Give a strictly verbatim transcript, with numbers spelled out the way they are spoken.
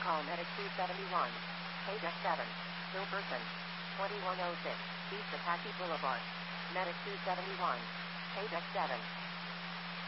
Call Medic two seventy-one. Paydeck seven. Still person. twenty-one oh six. East Apache Boulevard. Medic two seventy-one. Paydeck seven.